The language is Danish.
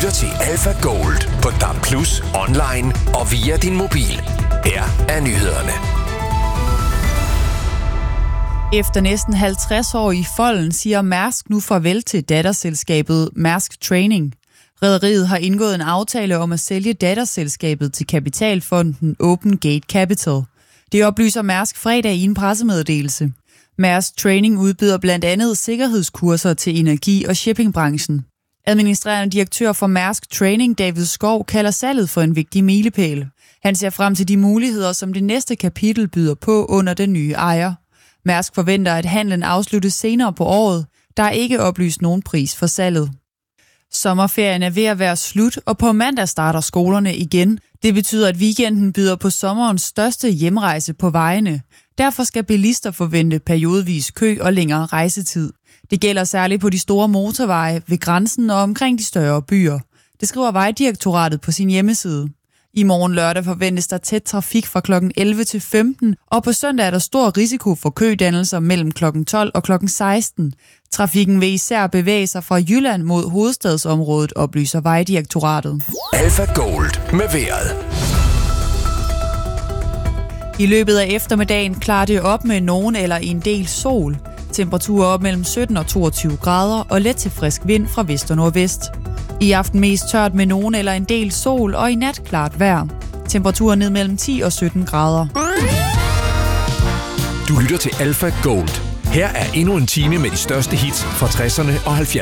lytter til Alpha Gold på DAB+, online og via din mobil. Her er nyhederne. Efter næsten 50 år i folden siger Mærsk nu farvel til datterselskabet Mærsk Training. Rederiet har indgået en aftale om at sælge datterselskabet til kapitalfonden Open Gate Capital. Det oplyser Mærsk fredag i en pressemeddelelse. Mærsk Training udbyder blandt andet sikkerhedskurser til energi- og shippingbranchen. Administrerende direktør for Mærsk Training, David Skov, kalder salget for en vigtig milepæl. Han ser frem til de muligheder, som det næste kapitel byder på under den nye ejer. Mærsk forventer, at handlen afsluttes senere på året. Der er ikke oplyst nogen pris for salget. Sommerferien er ved at være slut, og på mandag starter skolerne igen. Det betyder, at weekenden byder på sommerens største hjemrejse på vejene. Derfor skal bilister forvente periodevis kø og længere rejsetid. Det gælder særligt på de store motorveje, ved grænsen og omkring de større byer. Det skriver Vejdirektoratet på sin hjemmeside. I morgen lørdag forventes der tæt trafik fra kl. 11 til 15, og på søndag er der stor risiko for kødannelser mellem kl. 12 og kl. 16. Trafikken vil især bevæge sig fra Jylland mod hovedstadsområdet, oplyser Vejdirektoratet. Alpha Gold med vejret. I løbet af eftermiddagen klarer det op med nogen eller en del sol. Temperaturer op mellem 17 og 22 grader og let til frisk vind fra vest og nordvest. I aften mest tørt med nogen eller en del sol, og i nat klart vejr. Temperaturer ned mellem 10 og 17 grader. Du lytter til Alpha Gold. Her er endnu en time med de største hits fra 60'erne og 70'erne.